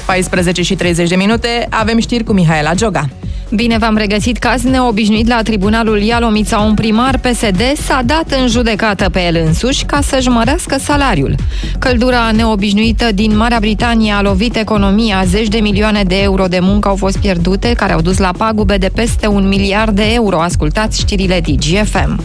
14:30, avem știri cu Mihaela Gioga. Bine v-am regăsit. Caz neobișnuit la Tribunalul Ialomița. Un primar PSD s-a dat în judecată pe el însuși ca să-și mărească salariul. Căldura neobișnuită din Marea Britanie a lovit economia. 10 de milioane de euro de muncă au fost pierdute, care au dus la pagube de peste 1 miliard de euro. Ascultați știrile DGFM.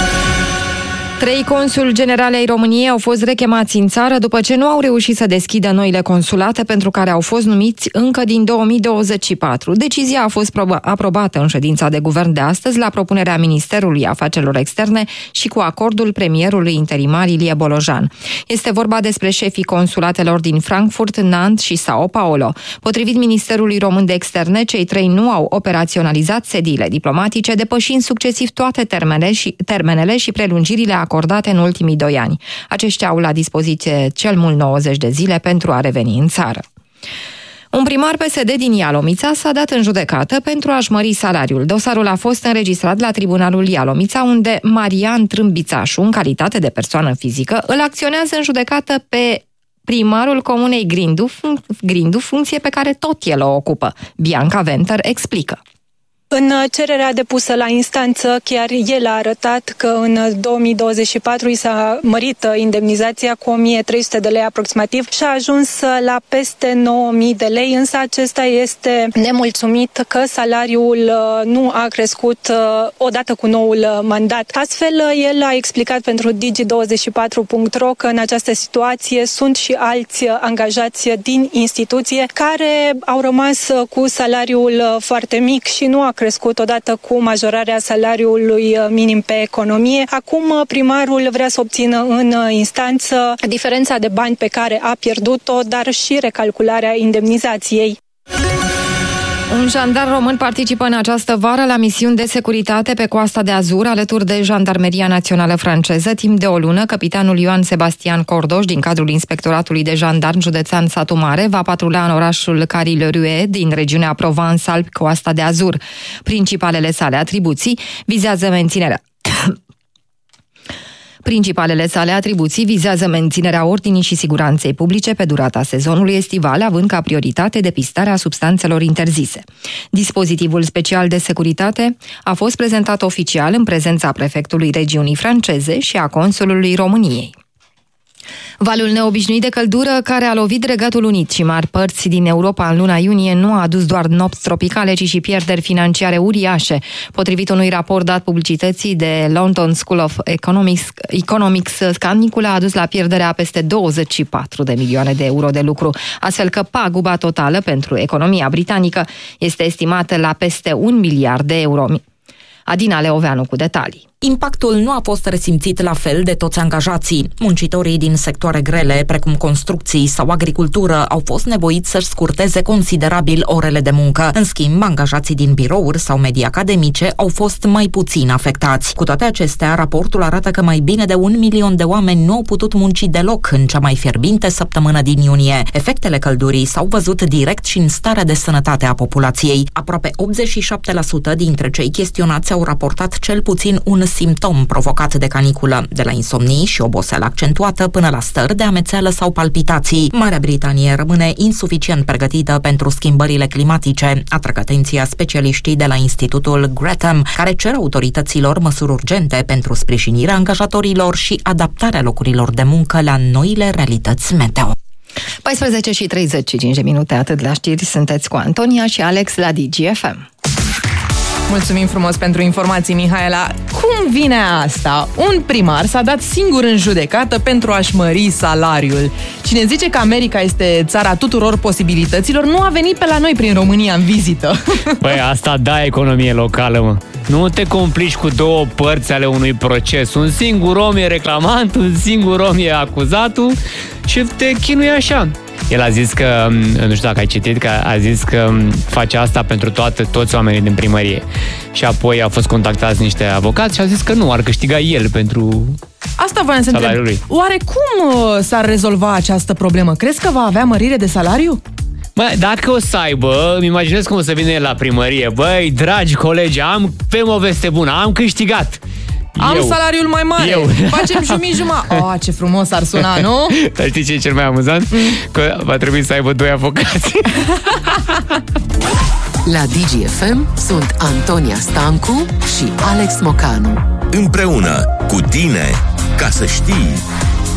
3 consuli generali ai României au fost rechemați în țară după ce nu au reușit să deschidă noile consulate pentru care au fost numiți încă din 2024. Decizia a fost aprobată în ședința de guvern de astăzi la propunerea Ministerului Afacerilor Externe și cu acordul premierului interimar Ilie Bolojan. Este vorba despre șefii consulatelor din Frankfurt, Nantes și Sao Paulo. Potrivit Ministerului Român de Externe, cei 3 nu au operaționalizat sediile diplomatice, depășind succesiv toate termenele și prelungirile acordate în ultimii 2 ani. Aceștia au la dispoziție cel mult 90 de zile pentru a reveni în țară. Un primar PSD din Ialomița s-a dat în judecată pentru a-și mări salariul. Dosarul a fost înregistrat la Tribunalul Ialomița, unde Marian Trâmbițașu, în calitate de persoană fizică, îl acționează în judecată pe primarul comunei Grindu, funcție pe care tot el o ocupă. Bianca Venter explică. În cererea depusă la instanță, chiar el a arătat că în 2024 i s-a mărit indemnizația cu 1300 de lei aproximativ și a ajuns la peste 9000 de lei, însă acesta este nemulțumit că salariul nu a crescut odată cu noul mandat. Astfel, el a explicat pentru Digi24.ro că în această situație sunt și alți angajați din instituție care au rămas cu salariul foarte mic și nu a crescut odată cu majorarea salariului minim pe economie. Acum primarul vrea să obțină în instanță diferența de bani pe care a pierdut-o, dar și recalcularea indemnizației. Un jandar român participă în această vară la misiuni de securitate pe Coasta de Azur, alături de Jandarmeria Națională franceză. Timp de o lună, capitanul Ioan Sebastian Cordoș, din cadrul Inspectoratului de Jandarmi Județean Satu Mare, va patrula în orașul Carry-le-Rue din regiunea Provence-Alpes, Coasta de Azur. Principalele sale atribuții vizează menținerea ordinii și siguranței publice pe durata sezonului estival, având ca prioritate depistarea substanțelor interzise. Dispozitivul special de securitate a fost prezentat oficial în prezența prefectului regiunii franceze și a consulului României. Valul neobișnuit de căldură care a lovit Regatul Unit și mari părți din Europa în luna iunie nu a adus doar nopți tropicale, ci și pierderi financiare uriașe. Potrivit unui raport dat publicității de London School of Economics, canicula a adus la pierderea peste 24 de milioane de euro de lucru, astfel că paguba totală pentru economia britanică este estimată la peste 1 miliard de euro. Adina Leoveanu cu detalii. Impactul nu a fost resimțit la fel de toți angajații. Muncitorii din sectoare grele, precum construcții sau agricultură, au fost nevoiți să-și scurteze considerabil orele de muncă. În schimb, angajații din birouri sau medii academice au fost mai puțin afectați. Cu toate acestea, raportul arată că mai bine de 1 milion de oameni nu au putut munci deloc în cea mai fierbinte săptămână din iunie. Efectele căldurii s-au văzut direct și în starea de sănătate a populației. Aproape 87% dintre cei chestionați au raportat cel puțin un simptom provocat de caniculă, de la insomnii și oboseală accentuată până la stări de amețeală sau palpitații. Marea Britanie rămâne insuficient pregătită pentru schimbările climatice, atrag atenția specialiștii de la Institutul Grantham, care cer autorităților măsuri urgente pentru sprijinirea angajatorilor și adaptarea locurilor de muncă la noile realități meteo. 14:35, atât la știri, sunteți cu Antonia și Alex la DGFM. Mulțumim frumos pentru informații, Mihaela. Cum vine asta? Un primar s-a dat singur în judecată pentru a-și mări salariul. Cine zice că America este țara tuturor posibilităților, nu a venit pe la noi prin România în vizită. Păi asta da economie locală, mă. Nu te complici cu două părți ale unui proces. Un singur om e reclamant, un singur om e acuzatul și te chinui așa. El a zis că, nu știu dacă ai citit, că a zis că face asta pentru toți oamenii din primărie. Și apoi au fost contactați niște avocați și au zis că nu, ar câștiga el pentru asta voiam să întreb. Oare cum s-ar rezolva această problemă? Crezi că va avea mărire de salariu? Bă, dacă o să aibă, îmi imaginez cum o să vină el la primărie. Băi, dragi colegi, avem o veste bună, am câștigat. Am salariul mai mare. Facem jumătate. Ce frumos ar suna, nu? Dar știi ce e cel mai amuzant? Că va trebui să aibă 2 avocați. La DGFM sunt Antonia Stancu și Alex Mocanu. Împreună cu tine, ca să știi.